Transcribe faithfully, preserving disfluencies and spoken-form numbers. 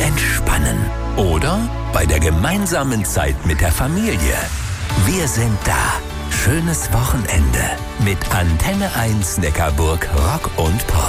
Entspannen. Oder bei der gemeinsamen Zeit mit der Familie. Wir sind da. Schönes Wochenende mit Antenne eins Neckarburg Rock und Pop.